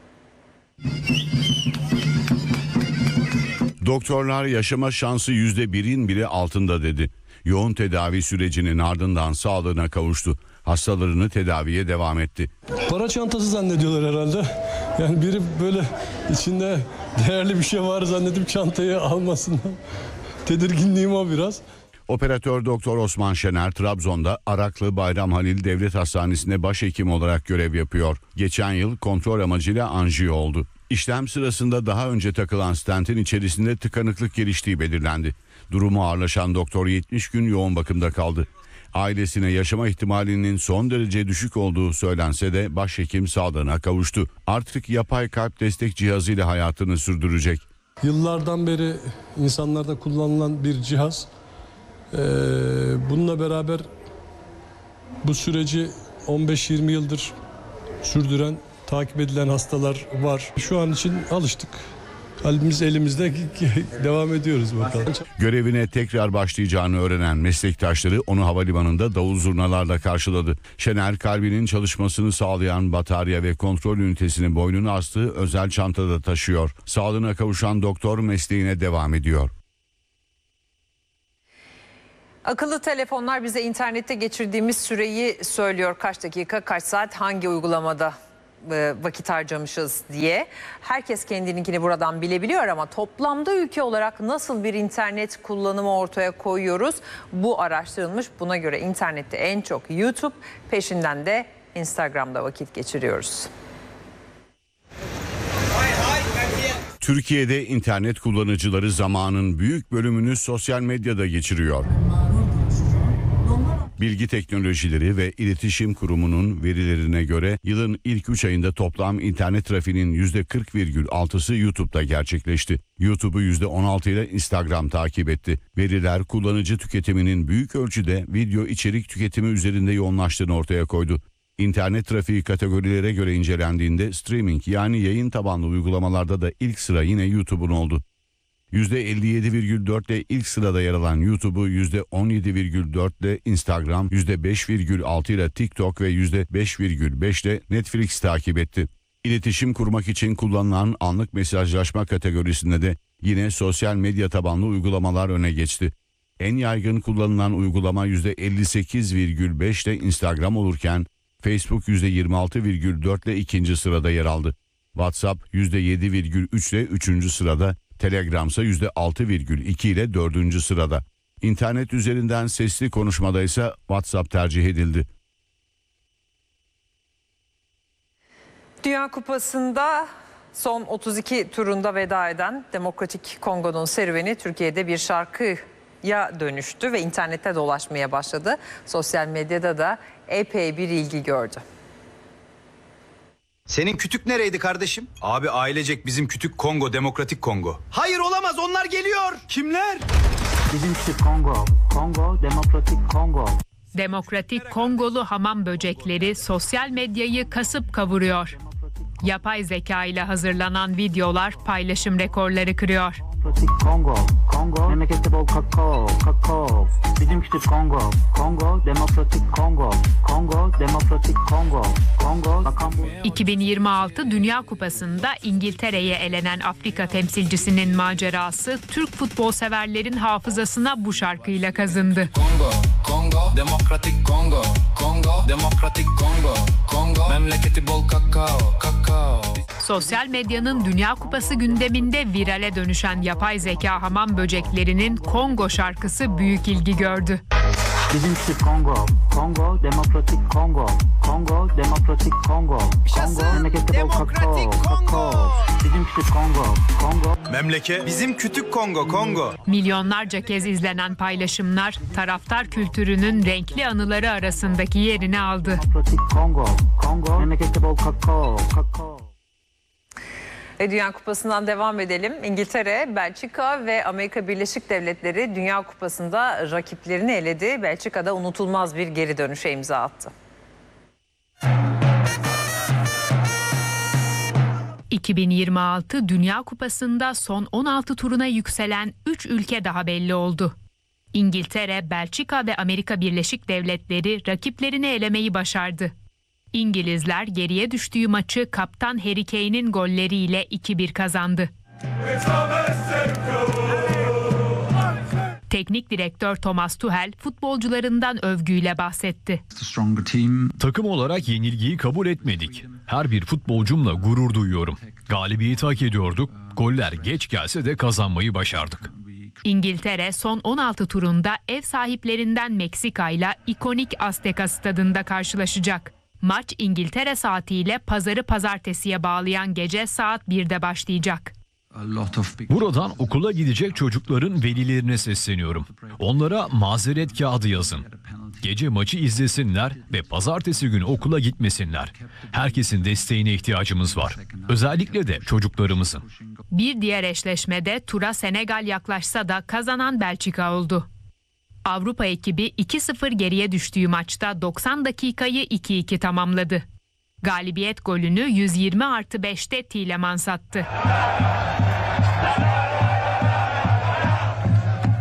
Doktorlar yaşama şansı yüzde birin bile altında dedi. Yoğun tedavi sürecinin ardından sağlığına kavuştu. Hastalarını tedaviye devam etti. Para çantası zannediyorlar herhalde. Yani biri böyle içinde değerli bir şey var zannedip çantayı almasından. Tedirginliğim o biraz. Operatör Doktor Osman Şener Trabzon'da Araklı Bayram Halil Devlet Hastanesi'nde başhekim olarak görev yapıyor. Geçen yıl kontrol amacıyla anjiyo oldu. İşlem sırasında daha önce takılan stentin içerisinde tıkanıklık geliştiği belirlendi. Durumu ağırlaşan doktor yetmiş gün yoğun bakımda kaldı. Ailesine yaşama ihtimalinin son derece düşük olduğu söylense de başhekim sağlığına kavuştu. Artık yapay kalp destek cihazıyla hayatını sürdürecek. Yıllardan beri insanlarda kullanılan bir cihaz. Ee, bununla beraber bu süreci on beş yirmi yıldır sürdüren, takip edilen hastalar var. Şu an için alıştık. kalbimiz elimizde devam ediyoruz bakalım. Görevine tekrar başlayacağını öğrenen meslektaşları onu havalimanında davul zurnalarla karşıladı. Şener kalbinin çalışmasını sağlayan batarya ve kontrol ünitesini boynuna astığı özel çantada taşıyor. Sağlığına kavuşan doktor mesleğine devam ediyor. Akıllı telefonlar bize internette geçirdiğimiz süreyi söylüyor. Kaç dakika, kaç saat, hangi uygulamada vakit harcamışız diye. Herkes kendininkini buradan bilebiliyor ama toplamda ülke olarak nasıl bir internet kullanımı ortaya koyuyoruz? Bu araştırılmış. Buna göre internette en çok YouTube, peşinden de Instagram'da vakit geçiriyoruz. Türkiye'de internet kullanıcıları zamanın büyük bölümünü sosyal medyada geçiriyor. Bilgi Teknolojileri ve İletişim Kurumu'nun verilerine göre yılın ilk üç ayında toplam internet trafiğinin yüzde kırk virgül altısı YouTube'da gerçekleşti. YouTube'u yüzde on altı ile Instagram takip etti. Veriler kullanıcı tüketiminin büyük ölçüde video içerik tüketimi üzerinde yoğunlaştığını ortaya koydu. İnternet trafiği kategorilere göre incelendiğinde streaming yani yayın tabanlı uygulamalarda da ilk sıra yine YouTube'un oldu. yüzde elli yedi virgül dört ile ilk sırada yer alan YouTube'u yüzde on yedi virgül dört ile Instagram, yüzde beş virgül altı ile TikTok ve yüzde beş virgül beş ile Netflix takip etti. İletişim kurmak için kullanılan anlık mesajlaşma kategorisinde de yine sosyal medya tabanlı uygulamalar öne geçti. En yaygın kullanılan uygulama yüzde elli sekiz virgül beş ile Instagram olurken Facebook yüzde yirmi altı virgül dört ile ikinci sırada yer aldı. WhatsApp yüzde yedi virgül üç ile üçüncü sırada, Telegram ise yüzde altı virgül iki ile dördüncü sırada. İnternet üzerinden sesli konuşmada ise WhatsApp tercih edildi. Dünya Kupası'nda son otuz iki turunda veda eden Demokratik Kongo'nun serüveni Türkiye'de bir şarkıya dönüştü ve internette dolaşmaya başladı. Sosyal medyada da epey bir ilgi gördü. Senin kütük nereydi kardeşim? Abi ailecek bizim kütük Kongo, Demokratik Kongo. Hayır olamaz, onlar geliyor. Kimler? Bizim kütük Kongo, Kongo, Demokratik Kongo. Demokratik Kongolu hamam böcekleri sosyal medyayı kasıp kavuruyor. Yapay zeka ile hazırlanan videolar paylaşım rekorları kırıyor. Demokratik Kongo, Kongo, memlekette bol kakao, kakao. Bizim kütük Kongo, Kongo, Demokratik Kongo, Kongo, Demokratik Kongo, Kongo. iki bin yirmi altı Dünya Kupası'nda İngiltere'ye elenen Afrika temsilcisinin macerası Türk futbol severlerin hafızasına bu şarkıyla kazındı. Kongo, Kongo, Demokratik Kongo, Kongo, Demokratik Kongo, Kongo, memleketi bol kakao, kakao. Sosyal medyanın Dünya Kupası gündeminde virale dönüşen yapay zeka hamam böceklerinin Kongo şarkısı büyük ilgi gördü. Bizim kütük Kongo, Kongo, Demokratik Kongo, Kongo, Demokratik Kongo, Kongo, memlekette bol kakao, kakao. Bizim kütük Kongo, Kongo. Memleket bizim kütük Kongo, Kongo. Milyonlarca kez izlenen paylaşımlar taraftar kültürünün renkli anıları arasındaki yerini aldı. Demokratik Kongo, Kongo, memlekette bol kakao, kakao. Dünya Kupası'ndan devam edelim. İngiltere, Belçika ve Amerika Birleşik Devletleri Dünya Kupası'nda rakiplerini eledi. Belçika'da unutulmaz bir geri dönüşe imza attı. iki bin yirmi altı Dünya Kupası'nda son on altı turuna yükselen üç ülke daha belli oldu. İngiltere, Belçika ve Amerika Birleşik Devletleri rakiplerini elemeyi başardı. İngilizler geriye düştüğü maçı kaptan Harry Kane'in golleriyle iki bir kazandı. Teknik direktör Thomas Tuchel futbolcularından övgüyle bahsetti. Takım olarak yenilgiyi kabul etmedik. Her bir futbolcumla gurur duyuyorum. Galibiyeti hak ediyorduk. Goller geç gelse de kazanmayı başardık. İngiltere son on altı turunda ev sahiplerinden Meksika ile ikonik Azteca stadında karşılaşacak. Maç İngiltere saatiyle pazarı pazartesiye bağlayan gece saat birde başlayacak. Buradan okula gidecek çocukların velilerine sesleniyorum. Onlara mazeret kağıdı yazın. Gece maçı izlesinler ve pazartesi günü okula gitmesinler. Herkesin desteğine ihtiyacımız var. Özellikle de çocuklarımızın. Bir diğer eşleşmede tura Senegal yaklaşsa da kazanan Belçika oldu. Avrupa ekibi iki sıfır geriye düştüğü maçta doksan dakikayı iki iki tamamladı. Galibiyet golünü yüz yirmi artı beşte Tielemans attı.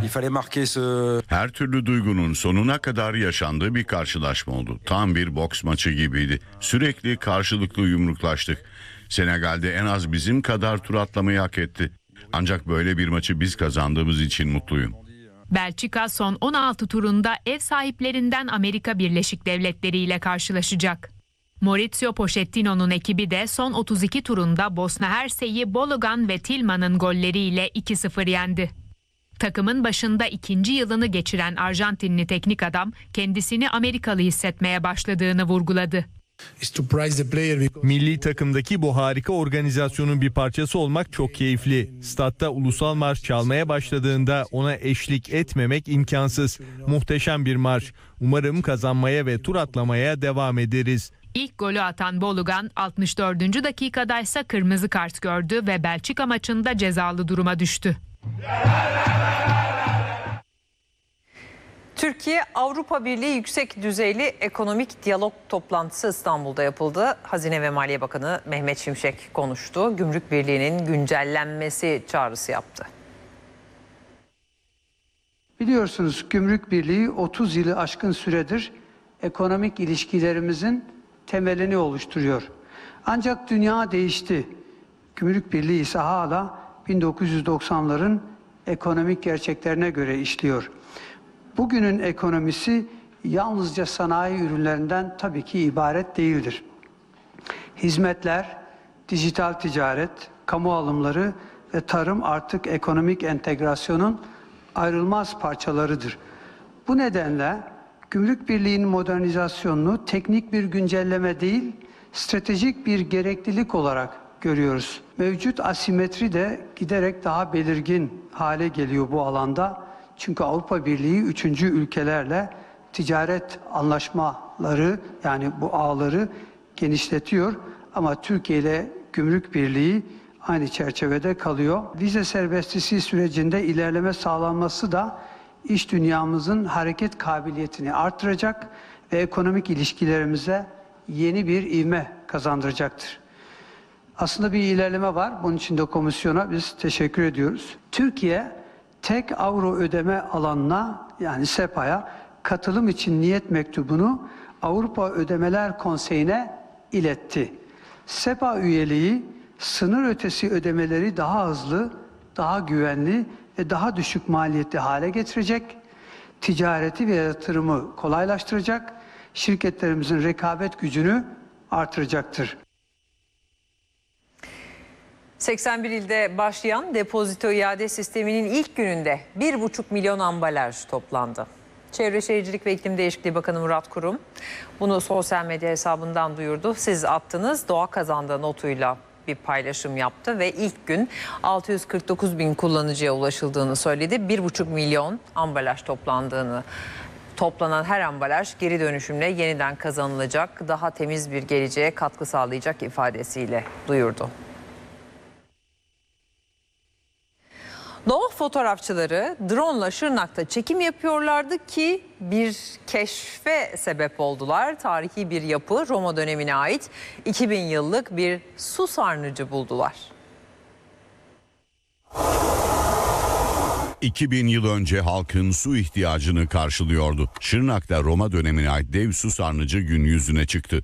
Her türlü duygunun sonuna kadar yaşandığı bir karşılaşma oldu. Tam bir boks maçı gibiydi. Sürekli karşılıklı yumruklaştık. Senegal'de en az bizim kadar tur atlamayı hak etti. Ancak böyle bir maçı biz kazandığımız için mutluyum. Belçika son on altı turunda ev sahiplerinden Amerika Birleşik Devletleri ile karşılaşacak. Mauricio Pochettino'nun ekibi de son otuz iki turunda Bosna Hersey'i Bologan ve Tillman'ın golleriyle iki sıfır yendi. Takımın başında ikinci yılını geçiren Arjantinli teknik adam kendisini Amerikalı hissetmeye başladığını vurguladı. Milli takımdaki bu harika organizasyonun bir parçası olmak çok keyifli. Statta ulusal marş çalmaya başladığında ona eşlik etmemek imkansız. Muhteşem bir marş. Umarım kazanmaya ve tur atlamaya devam ederiz. İlk golü atan Bologan altmış dördüncü dakikada ise kırmızı kart gördü ve Belçika maçında cezalı duruma düştü. Türkiye-Avrupa Birliği yüksek düzeyli ekonomik diyalog toplantısı İstanbul'da yapıldı. Hazine ve Maliye Bakanı Mehmet Şimşek konuştu. Gümrük Birliği'nin güncellenmesi çağrısı yaptı. Biliyorsunuz Gümrük Birliği otuz yılı aşkın süredir ekonomik ilişkilerimizin temelini oluşturuyor. Ancak dünya değişti. Gümrük Birliği ise hala bin dokuz yüz doksanların ekonomik gerçeklerine göre işliyor. Bugünün ekonomisi yalnızca sanayi ürünlerinden tabii ki ibaret değildir. Hizmetler, dijital ticaret, kamu alımları ve tarım artık ekonomik entegrasyonun ayrılmaz parçalarıdır. Bu nedenle Gümrük Birliği'nin modernizasyonunu teknik bir güncelleme değil, stratejik bir gereklilik olarak görüyoruz. Mevcut asimetri de giderek daha belirgin hale geliyor bu alanda. Çünkü Avrupa Birliği üçüncü ülkelerle ticaret anlaşmaları, yani bu ağları genişletiyor. Ama Türkiye ile Gümrük Birliği aynı çerçevede kalıyor. Vize serbestisi sürecinde ilerleme sağlanması da iş dünyamızın hareket kabiliyetini artıracak ve ekonomik ilişkilerimize yeni bir ivme kazandıracaktır. Aslında bir ilerleme var. Bunun için de komisyona biz teşekkür ediyoruz. Türkiye tek avro ödeme alanına, yani SEPA'ya katılım için niyet mektubunu Avrupa Ödemeler Konseyi'ne iletti. SEPA üyeliği sınır ötesi ödemeleri daha hızlı, daha güvenli ve daha düşük maliyetli hale getirecek, ticareti ve yatırımı kolaylaştıracak, şirketlerimizin rekabet gücünü artıracaktır. seksen bir ilde başlayan depozito iade sisteminin ilk gününde bir buçuk milyon ambalaj toplandı. Çevre Şehircilik ve İklim Değişikliği Bakanı Murat Kurum bunu sosyal medya hesabından duyurdu. Siz attınız, doğa kazandığı notuyla bir paylaşım yaptı ve ilk gün altı yüz kırk dokuz bin kullanıcıya ulaşıldığını söyledi. bir buçuk milyon ambalaj toplandığını, toplanan her ambalaj geri dönüşümle yeniden kazanılacak, daha temiz bir geleceğe katkı sağlayacak ifadesiyle duyurdu. Doğa fotoğrafçıları drone'la Şırnak'ta çekim yapıyorlardı ki bir keşfe sebep oldular. Tarihi bir yapı, Roma dönemine ait iki bin yıllık bir su sarnıcı buldular. iki bin yıl önce halkın su ihtiyacını karşılıyordu. Şırnak'ta Roma dönemine ait dev su sarnıcı gün yüzüne çıktı.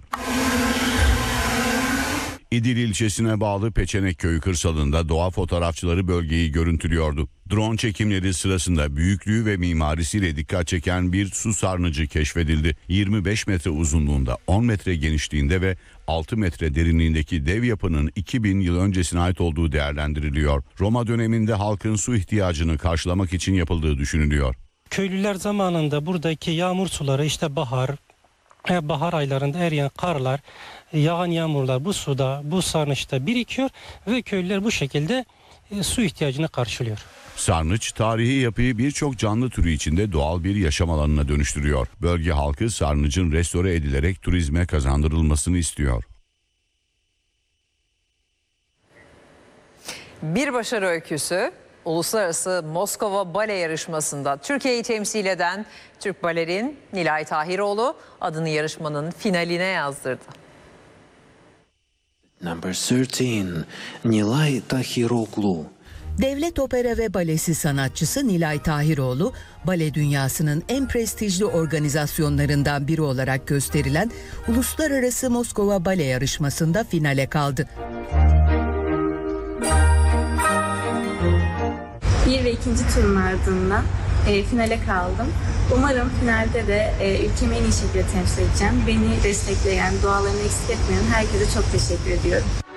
İdil ilçesine bağlı Peçenek Köyü kırsalında doğa fotoğrafçıları bölgeyi görüntülüyordu. Drone çekimleri sırasında büyüklüğü ve mimarisiyle dikkat çeken bir su sarnıcı keşfedildi. yirmi beş metre uzunluğunda, on metre genişliğinde ve altı metre derinliğindeki dev yapının iki bin yıl öncesine ait olduğu değerlendiriliyor. Roma döneminde halkın su ihtiyacını karşılamak için yapıldığı düşünülüyor. Köylüler zamanında buradaki yağmur suları, işte bahar, bahar aylarında eriyen karlar, yağan yağmurlar bu suda, bu sarnıçta birikiyor ve köylüler bu şekilde su ihtiyacını karşılıyor. Sarnıç tarihi yapıyı birçok canlı türü içinde doğal bir yaşam alanına dönüştürüyor. Bölge halkı sarnıcın restore edilerek turizme kazandırılmasını istiyor. Bir başarı öyküsü. Uluslararası Moskova Bale Yarışması'nda Türkiye'yi temsil eden Türk balerin Nilay Tahiroğlu adını yarışmanın finaline yazdırdı. Number thirteen, Nilay Tahiroğlu. Devlet Opera ve Balesi sanatçısı Nilay Tahiroğlu, bale dünyasının en prestijli organizasyonlarından biri olarak gösterilen Uluslararası Moskova Bale Yarışması'nda finale kaldı. Bir ve ikinci turun ardından e, finale kaldım. Umarım finalde de e, ülkemi en iyi şekilde temsil edeceğim. Beni destekleyen, dualarını eksik etmeyen herkese çok teşekkür ediyorum.